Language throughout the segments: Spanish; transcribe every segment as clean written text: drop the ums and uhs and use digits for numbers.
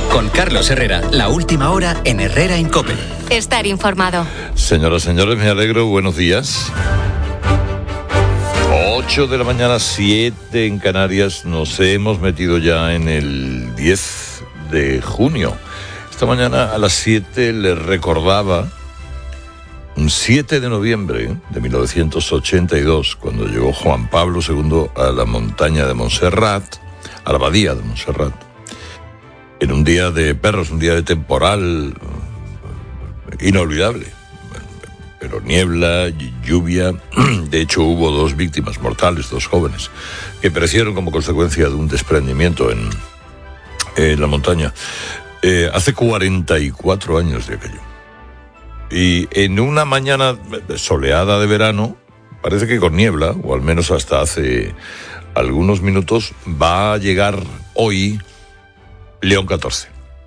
Con Carlos Herrera, la última hora en Herrera en COPE. Estar informado. Señoras, señores, me alegro, buenos días. 8 de la mañana, 7 en Canarias, nos hemos metido ya en el 10 de junio. Esta mañana a las 7 les recordaba un 7 de noviembre de 1982, cuando llegó Juan Pablo II a la montaña de Montserrat, a la abadía de Montserrat, en un día de perros, un día de temporal inolvidable. Pero niebla, lluvia. De hecho, hubo 2 víctimas mortales, 2 jóvenes, que perecieron como consecuencia de un desprendimiento en la montaña. Hace 44 años de aquello. Y en una mañana soleada de verano, parece que con niebla, o al menos hasta hace algunos minutos, va a llegar hoy León XIV.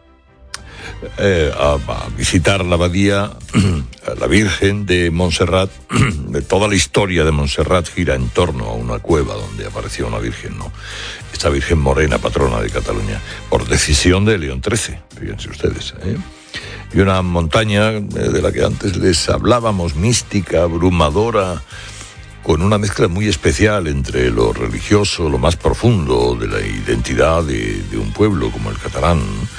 A visitar la abadía, la Virgen de Montserrat. De toda la historia de Montserrat gira en torno a una cueva donde apareció una virgen, ¿no? Esta Virgen morena, patrona de Cataluña, por decisión de León XIII, fíjense ustedes, ¿eh? Y una montaña de la que antes les hablábamos, mística, abrumadora, con una mezcla muy especial entre lo religioso, lo más profundo de la identidad de un pueblo como el catalán.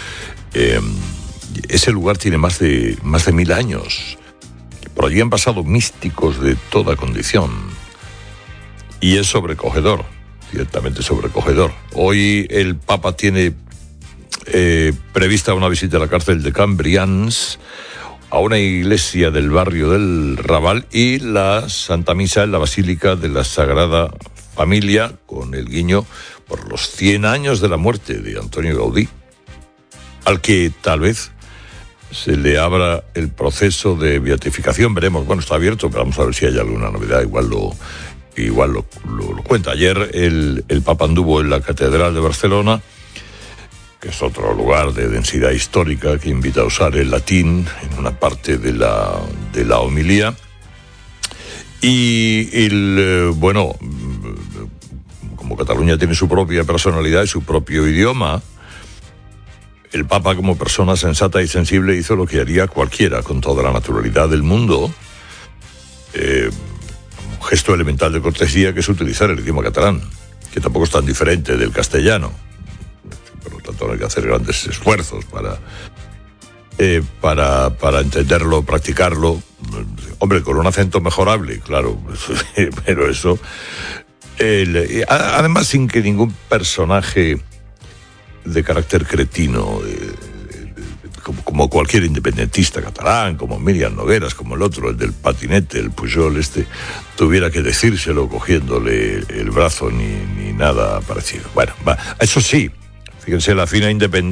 Ese lugar tiene más de 1000 años. Por allí han pasado místicos de toda condición. Y es sobrecogedor, ciertamente sobrecogedor. Hoy el Papa tiene prevista una visita a la cárcel de Cambrians, a una iglesia del barrio del Raval y la Santa Misa en la Basílica de la Sagrada Familia, con el guiño por los 100 años de la muerte de Antonio Gaudí, al que tal vez se le abra el proceso de beatificación. Veremos, bueno, está abierto, pero vamos a ver si hay alguna novedad. Igual lo cuenta. Ayer el Papa anduvo en la Catedral de Barcelona, que es otro lugar de densidad histórica que invita a usar el latín en una parte de la homilía. Y bueno, como Cataluña tiene su propia personalidad y su propio idioma, el Papa, como persona sensata y sensible, hizo lo que haría cualquiera con toda la naturalidad del mundo. Un gesto elemental de cortesía, que es utilizar el idioma catalán, que tampoco es tan diferente del castellano. Por lo tanto, no hay que hacer grandes esfuerzos para entenderlo, practicarlo. Hombre, con un acento mejorable, claro, pero eso... además, sin que ningún personaje de carácter cretino, como cualquier independentista catalán, como Míriam Nogueras, como el otro, el del patinete, el Pujol tuviera que decírselo cogiéndole el brazo ni nada parecido. Bueno, eso sí, fíjense, la fina independencia